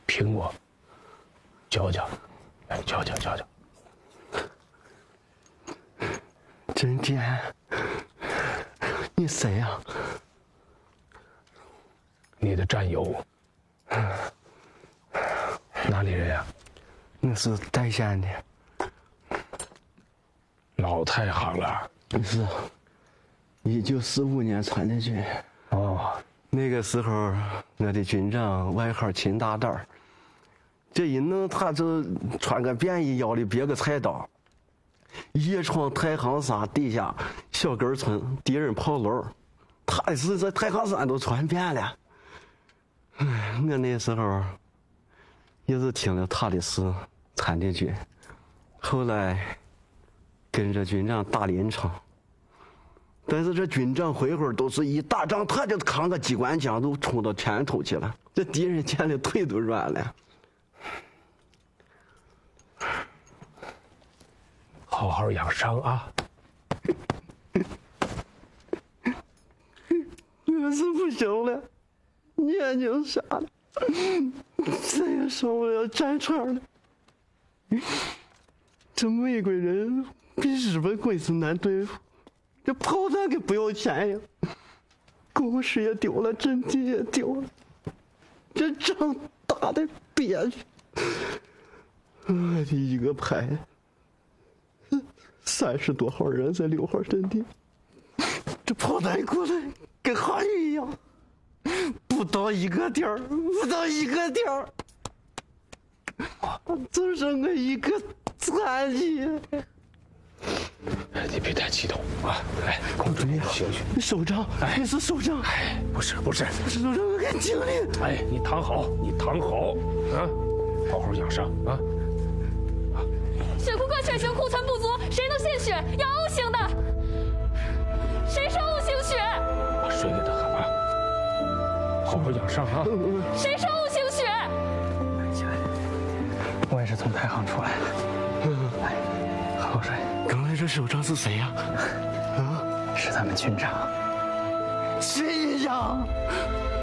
苹果，嚼嚼，来嚼嚼嚼嚼。 真甜。你谁呀？ 你的战友。哪里人呀？ 我是岱县的。 老太行了。 是，1945年参的军。 哦， 那个时候我的军长外号秦大胆，这一弄他就穿个便衣，腰里别个菜刀，夜闯太行山底下小根村敌人炮楼，他的事在太行山都传遍了。我那时候也是听了他的事参的军，后来跟着军长打临场。但是这军长回回都是一打仗，他就扛个机关枪都冲到前头去了，这敌人见了腿都软了。 好好养伤啊！ 我是不行了，眼睛瞎了，再也上不了战场了。这美国人比日本鬼子难对付。这炮弹可不要钱呀，工事也丢了，阵地也丢了，这仗打的憋屈。我的一个排，30多号人在6号阵地，这炮弹过来跟下雨一样，不到一个点儿，不到一个点儿，就剩我一个残疾。 你别太激动啊！来，控制你的情绪。 首长，你是首长？ 哎，不是， 首长，我给经理。 哎，你躺好，啊，好好养伤啊！ 血库各血型库存不足，谁能献血？要 O 型的。谁是 O 型血？ 把水给他喝啊！好好养伤啊！ 谁是 O 型血？ 起来，我也是从太行出来的。来，喝口水。 刚才这首长是谁呀？ 是咱们军长。 军长。